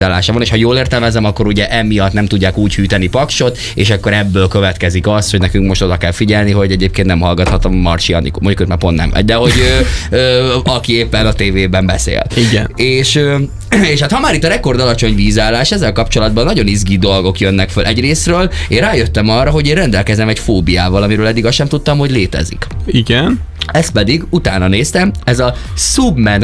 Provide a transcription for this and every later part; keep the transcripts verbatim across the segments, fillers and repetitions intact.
van, és ha jól értelmezem, akkor ugye emiatt nem tudják úgy hűteni Paksot, és akkor ebből következik az, hogy nekünk most oda kell figyelni, hogy egyébként nem hallgathatom Marcsi Anikó, mondjuk őt már pont nem, de hogy ö, ö, aki éppen a tévében beszél. Igen. És, ö, és hát ha már itt a rekord alacsony vízállás, ezzel kapcsolatban nagyon izgi dolgok jönnek föl. Egyrészről én rájöttem arra, hogy én rendelkezem egy fóbiával, amiről eddig azt sem tudtam, hogy létezik. Igen. Ez pedig, utána néztem, ez a szubme-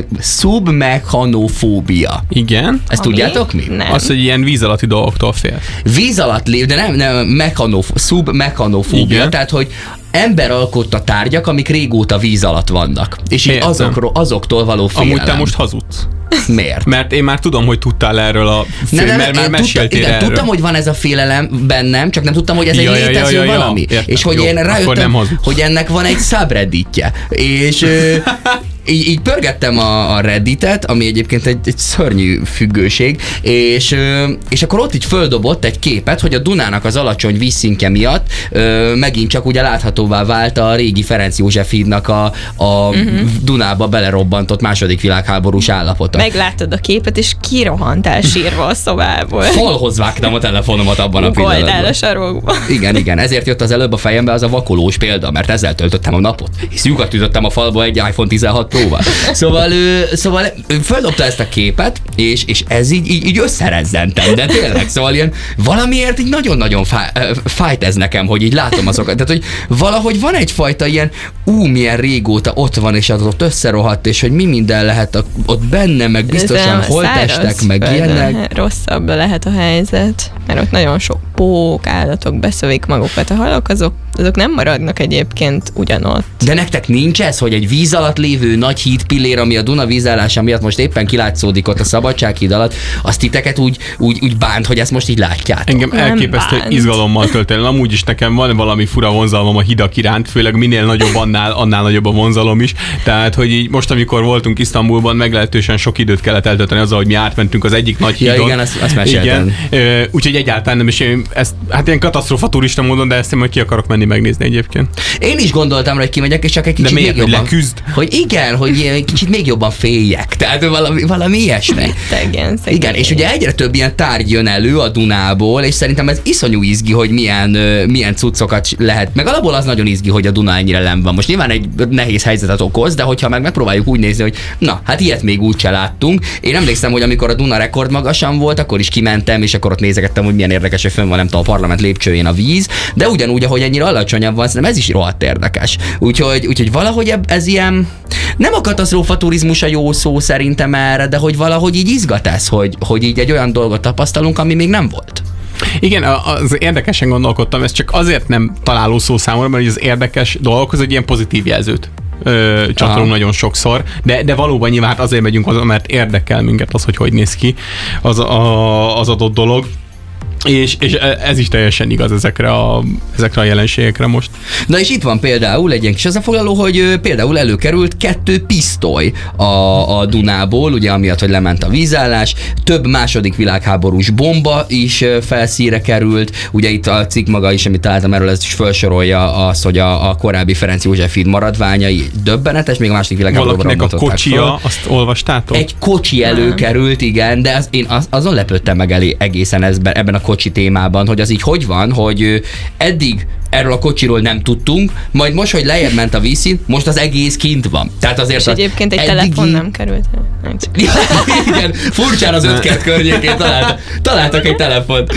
szubmechanofóbia. Igen. Ezt Ami? tudjátok mi? Nem. Az, hogy ilyen víz alatti dolgoktól fél. Víz alatt lév, de nem, nem mechanof- szubmechanofóbia, Igen. tehát hogy ember alkotta tárgyak, amik régóta víz alatt vannak. És így azokról, azoktól való félelem. Amúgy te most hazudsz. Miért? Mert én már tudom, hogy tudtál erről a fél, Nem, nem, mert már én meséltél tudta, igen, erről. tudtam, hogy van ez a félelem bennem, csak nem tudtam, hogy ez Ja, egy ja, létező ja, ja, ja. valami. Értem. És hogy Jó, én akkor rájöttem, nem hazudsz. hogy ennek van egy subredditje. És ö, így, így pörgettem a, a Redditet, ami egyébként egy, egy szörnyű függőség, és, ö, és akkor ott így földobott egy képet, hogy a Dunának az alacsony vízszintje miatt ö, megint csak ugye láthatóvá vált a régi Ferenc József hídnak a, a uh-huh. Dunába belerobbantott második világháborús állapota. Megláttad a képet, és kirohantál sírva a szobából. Falhoz vágtam a telefonomat abban a pillanatban. Ugoldál a sarokba. Igen, igen, ezért jött az előbb a fejembe az a vakolós példa, mert ezzel töltöttem a napot, és lyukat ütöttem a falba egy iPhone tizenhat Pro-val. Szóval, ő, szóval ő földobta ezt a képet, és, és ez így, így, így összerezzentem, de tényleg, szóval ilyen valamiért így nagyon-nagyon fáj, fájt ez nekem, hogy így látom azokat, tehát hogy valahogy van egyfajta ilyen, ú, milyen régóta ott van, és az ott összerohadt, és hogy mi minden lehet a, ott benne, meg biztosan holttestek, meg ilyenek. Rosszabb lehet a helyzet, mert ott nagyon sok pók, állatok beszövik magukat. A halak, azok, azok nem maradnak egyébként ugyanott. De nektek nincs ez, hogy egy víz alatt lévő nagy hídpillér, ami a Duna vízállása miatt most éppen kilátszódik ott a Szabadsághíd alatt, azt titeket úgy, úgy, úgy bánt, hogy ezt most így látjátok? Engem Nem elképesztő bánt. izgalommal tölt el. Amúgy is nekem van valami fura vonzalom a hidak iránt, főleg minél nagyobb, annál, annál nagyobb a vonzalom is. Tehát, hogy így most, amikor voltunk Isztambulban, meglehetősen sok időt kellett eltölteni azzal, hogy mi átmentünk az egyik nagy hídon. Ja, igen, azt, azt meséltem. Igen. Úgyhogy egyáltalán nem is, én ezt, hát ilyen katasztrófa turista módon, de ezt én majd ki akarok menni megnézni egyébként. Én is gondoltam, hogy kimegyek, és csak egy kicsit De miért, még hogy jobban... leküzd? Hogy igen, hogy ilyen kicsit még jobban féljek. Tehát valami, valami ilyesmi. Igen, szegény. Igen, és ugye egyre több ilyen tárgy jön elő a Dunából, és szerintem ez iszonyú izgi, hogy milyen, ö, milyen cuccokat lehet. Meg alapból az nagyon izgi, hogy a Duna ennyire len van. Most nyilván egy nehéz helyzetet okoz, de hogyha meg megpróbáljuk úgy nézni, hogy na, hát ilyet még úgy se láttunk. Én emlékszem, hogy amikor a Duna rekord magasan volt, akkor is kimentem, és akkor ott nézegettem, hogy milyen érdekes, hogy fönn van, nem tudom, a parlament lépcsőjén a víz, de ugyanúgy, ahogy ennyire alacsonyabb van, szerintem ez is rohadt érdekes. Úgyhogy, úgyhogy valahogy ez ilyen, nem a katasztrófa turizmus a jó szó szerintem erre, de hogy valahogy így izgat ez, hogy, hogy így egy olyan dolgot tapasztalunk, ami még nem volt. Igen, az érdekesen gondolkodtam, ez csak azért nem találó szó számomra, mert az érdekes dolgok az egy ilyen pozitív jelzőt ö, csatolunk nagyon sokszor, de, de valóban nyilván hát azért megyünk haza, mert érdekel minket az, hogy hogy néz ki az, a, az adott dolog. És, és ez is teljesen igaz ezekre a, ezekre a jelenségekre most. Na és itt van például egy ilyen kis összefoglaló, hogy például előkerült kettő pisztoly a, a Dunából, ugye amiatt, hogy lement a vízállás, több második világháborús bomba is felszíre került, ugye itt a cikk maga is, amit találtam erről, ez is felsorolja azt, hogy a, a korábbi Ferenc József híd maradványai döbbenetes, még a második világháborúban valakinek a kocsia, föl. azt olvastátok? Egy kocsi előkerült, igen, de az, én az, azon lepődtem meg elé, egészen ezben, ebben a kocsi témában, hogy az így hogy van, hogy eddig erről a kocsiról nem tudtunk, majd most, hogy lejjebb ment a vízszint, most az egész kint van. Tehát azért és egyébként egy eddigi... telefon nem került. Nem ja, igen, furcsán az ötkert környékén találtak, találtak egy telefont.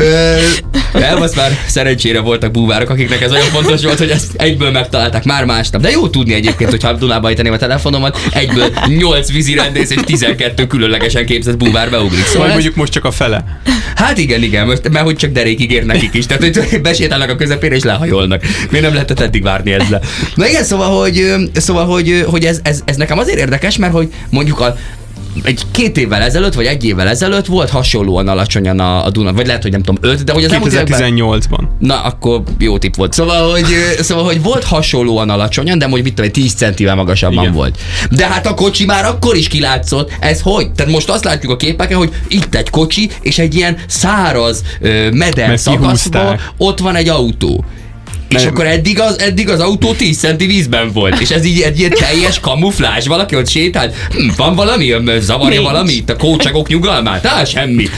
Nem, azt már szerencsére voltak búvárok, akiknek ez olyan fontos volt, hogy ezt egyből megtalálták már másnap. De jó tudni egyébként, hogy ha Dunába ejteném a telefonomat, egyből nyolc vízirendész és tizenkettő különlegesen képzett búvár beugrik. Szóval mondjuk most csak a fele. Hát igen, igen, most, mert hogy csak derékig ér nekik is. Tehát, hogy besétálnak a közepére és lehajolnak. Miért nem lehetett eddig várni ezzel? Na igen, szóval, hogy, szóval, hogy, hogy ez, ez, ez nekem azért érdekes, mert hogy mondjuk a egy két évvel ezelőtt, vagy egy évvel ezelőtt volt hasonlóan alacsonyan a, a Duna, vagy lehet, hogy nem tudom, öt, de hogy az kétezer-tizennyolcban. Na, akkor jó tipp volt. Szóval, hogy, szóval, hogy volt hasonlóan alacsonyan, de mondjuk mit tudom, tíz centivel magasabban igen. volt. De hát a kocsi már akkor is kilátszott. Ez hogy? Tehát most azt látjuk a képeken, hogy itt egy kocsi, és egy ilyen száraz, meden szakaszban ott van egy autó. És akkor eddig az, eddig az autó tíz centi vízben volt, és ez így egy ilyen teljes kamuflázs, valaki ott sétált, hm, van valami, zavarja Nincs. valami itt a kócsagok nyugalmát? Á, semmi.